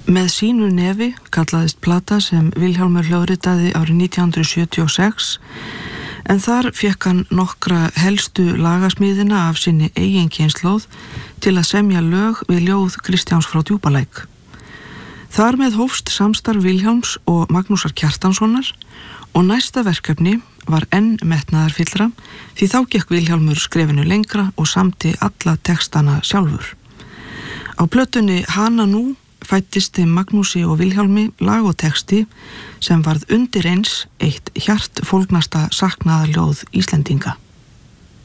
Með sínu nefi kallaðist plata sem Vilhjálmur hljóðritaði árið 1976, en þar fékk hann nokkra helstu lagasmíðina af sinni eigin kynslóð til að semja lög við ljóð Kristjáns frá Djúpalæk. Þar með hófst samstarf Vilhjálms og Magnúsar Kjartanssonar og næsta verkefni var enn metnaðarfyllra því þá gekk Vilhjálmur skrefinu lengra og samdi alla textana sjálfur. Á plötunni Hana nú fæddist þeim Magnúsi og Vilhjálmi lag og texti sem varð undir eins eitt hjartfólgnasta saknaðarljóð Íslendinga.